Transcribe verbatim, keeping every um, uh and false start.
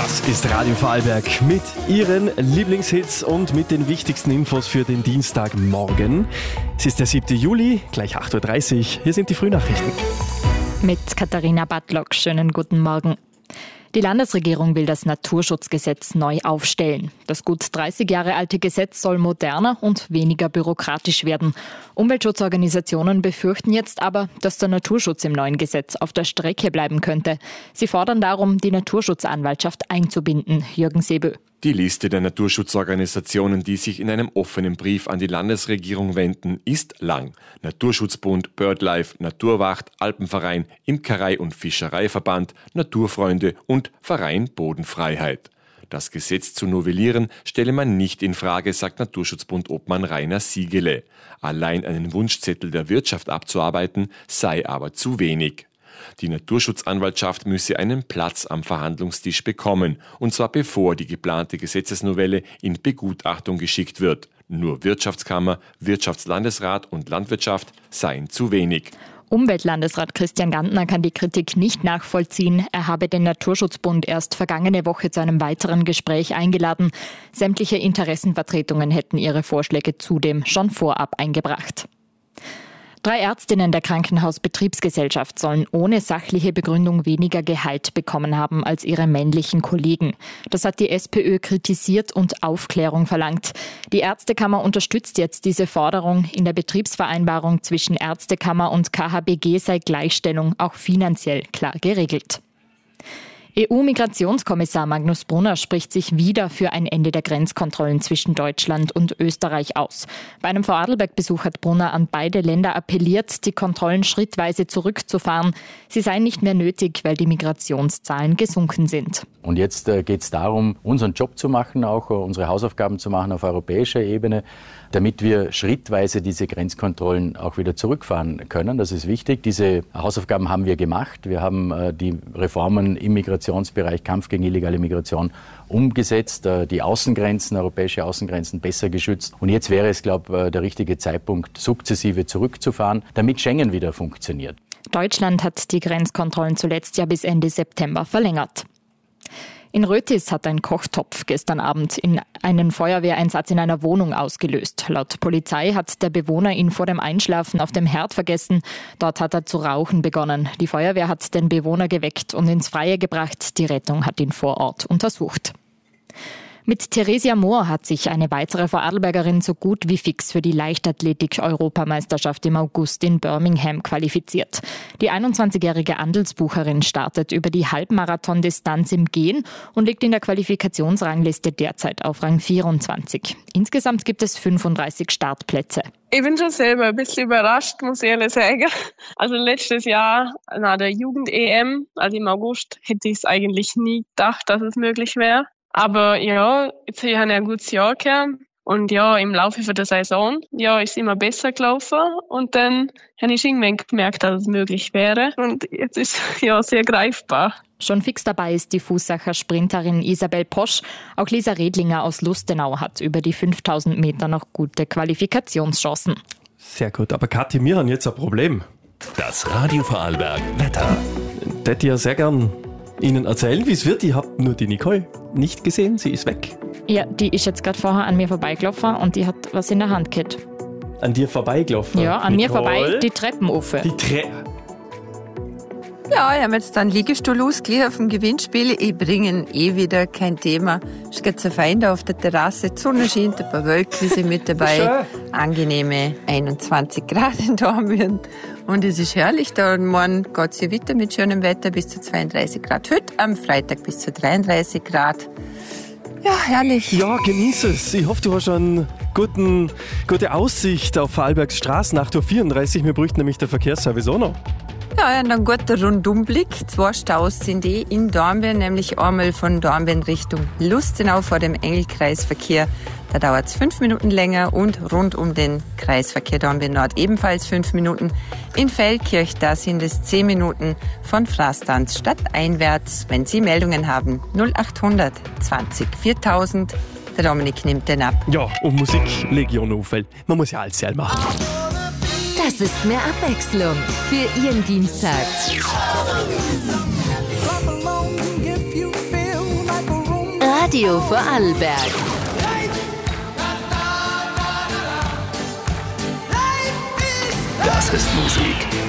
Das ist Radio Vorarlberg mit Ihren Lieblingshits und mit den wichtigsten Infos für den Dienstagmorgen. Es ist der siebte Juli, gleich acht Uhr dreißig. Hier sind die Frühnachrichten. Mit Katharina Badlock. Schönen guten Morgen. Die Landesregierung will das Naturschutzgesetz neu aufstellen. Das gut dreißig Jahre alte Gesetz soll moderner und weniger bürokratisch werden. Umweltschutzorganisationen befürchten jetzt aber, dass der Naturschutz im neuen Gesetz auf der Strecke bleiben könnte. Sie fordern darum, die Naturschutzanwaltschaft einzubinden. Jürgen Sebö. Die Liste der Naturschutzorganisationen, die sich in einem offenen Brief an die Landesregierung wenden, ist lang. Naturschutzbund, BirdLife, Naturwacht, Alpenverein, Imkerei- und Fischereiverband, Naturfreunde und Verein Bodenfreiheit. Das Gesetz zu novellieren stelle man nicht in Frage, sagt Naturschutzbund-Obmann Rainer Siegele. Allein einen Wunschzettel der Wirtschaft abzuarbeiten, sei aber zu wenig. Die Naturschutzanwaltschaft müsse einen Platz am Verhandlungstisch bekommen, und zwar bevor die geplante Gesetzesnovelle in Begutachtung geschickt wird. Nur Wirtschaftskammer, Wirtschaftslandesrat und Landwirtschaft seien zu wenig. Umweltlandesrat Christian Gantner kann die Kritik nicht nachvollziehen. Er habe den Naturschutzbund erst vergangene Woche zu einem weiteren Gespräch eingeladen. Sämtliche Interessenvertretungen hätten ihre Vorschläge zudem schon vorab eingebracht. Drei Ärztinnen der Krankenhausbetriebsgesellschaft sollen ohne sachliche Begründung weniger Gehalt bekommen haben als ihre männlichen Kollegen. Das hat die SPÖ kritisiert und Aufklärung verlangt. Die Ärztekammer unterstützt jetzt diese Forderung. In der Betriebsvereinbarung zwischen Ärztekammer und K H B G sei Gleichstellung auch finanziell klar geregelt. E U-Migrationskommissar Magnus Brunner spricht sich wieder für ein Ende der Grenzkontrollen zwischen Deutschland und Österreich aus. Bei einem Vorarlberg-Besuch hat Brunner an beide Länder appelliert, die Kontrollen schrittweise zurückzufahren. Sie seien nicht mehr nötig, weil die Migrationszahlen gesunken sind. Und jetzt äh, geht es darum, unseren Job zu machen, auch äh, unsere Hausaufgaben zu machen auf europäischer Ebene, damit wir schrittweise diese Grenzkontrollen auch wieder zurückfahren können. Das ist wichtig. Diese Hausaufgaben haben wir gemacht. Wir haben äh, die Reformen im Migrationsbereich, Kampf gegen illegale Migration umgesetzt, äh, die Außengrenzen, europäische Außengrenzen besser geschützt. Und jetzt wäre es, glaube ich, der richtige Zeitpunkt, sukzessive zurückzufahren, damit Schengen wieder funktioniert. Deutschland hat die Grenzkontrollen zuletzt ja bis Ende September verlängert. In Rötis hat ein Kochtopf gestern Abend in einen Feuerwehreinsatz in einer Wohnung ausgelöst. Laut Polizei hat der Bewohner ihn vor dem Einschlafen auf dem Herd vergessen. Dort hat er zu rauchen begonnen. Die Feuerwehr hat den Bewohner geweckt und ins Freie gebracht. Die Rettung hat ihn vor Ort untersucht. Mit Theresia Mohr hat sich eine weitere Vorarlbergerin so gut wie fix für die Leichtathletik-Europameisterschaft im August in Birmingham qualifiziert. Die einundzwanzigjährige Andelsbucherin startet über die Halbmarathon-Distanz im Gehen und liegt in der Qualifikationsrangliste derzeit auf Rang vierundzwanzig. Insgesamt gibt es fünfunddreißig Startplätze. Ich bin schon selber ein bisschen überrascht, muss ich ehrlich sagen. Also letztes Jahr nach der Jugend-E M, also im August, hätte ich es eigentlich nie gedacht, dass es möglich wäre. Aber ja, jetzt habe ich ein gutes Jahr gehabt. Und ja, im Laufe der Saison, ja, ist immer besser gelaufen. Und dann habe ich irgendwann gemerkt, dass es möglich wäre. Und jetzt ist es ja sehr greifbar. Schon fix dabei ist die Fußsacher Sprinterin Isabel Posch. Auch Lisa Redlinger aus Lustenau hat über die fünftausend Meter noch gute Qualifikationschancen. Sehr gut, aber Kathi, wir haben jetzt ein Problem. Das Radio Vorarlberg Wetter. Ich hätte ja sehr gern Ihnen erzählen, wie es wird. Ich habe nur die Nicole nicht gesehen, sie ist weg. Ja, die ist jetzt gerade vorher an mir vorbeigelaufen und die hat was in der Hand gehabt. An dir vorbeigelaufen? Ja, an Nicole? mir vorbei, die Treppen rauf. Die Treppe? Ja, ich habe jetzt einen Liegestuhl ausgeliehen auf dem Gewinnspiel. Ich bringe ihn eh wieder, kein Thema. Es geht so fein da auf der Terrasse. Die Sonne scheint, ein paar Wölkchen sind mit dabei. Angenehme einundzwanzig Grad in Dornbirn. Und es ist herrlich da. Und morgen geht es hier weiter mit schönem Wetter bis zu zweiunddreißig Grad. Heute am Freitag bis zu dreiunddreißig Grad. Ja, herrlich. Ja, genieß es. Ich hoffe, du hast schon guten, gute Aussicht auf Vorarlbergs Straßen. acht Uhr vierunddreißig, wir bräuchten nämlich der Verkehrsservice auch noch. Ja, und ein guter Rundumblick. Zwei Staus sind eh in Dornbirn, nämlich einmal von Dornbirn Richtung Lustenau vor dem Engelkreisverkehr. Da dauert es fünf Minuten länger und rund um den Kreisverkehr Dornbirn Nord ebenfalls fünf Minuten. In Feldkirch, da sind es zehn Minuten von Frastanz stadteinwärts. Wenn Sie Meldungen haben, null achthundert zwanzig viertausend. Der Dominik nimmt den ab. Ja, und Musik Legion Aufwell. Man muss ja alles selber machen. Das ist mehr Abwechslung für Ihren Dienstag. Clap along if you feel like a Radio Vorarlberg. Das ist Musik.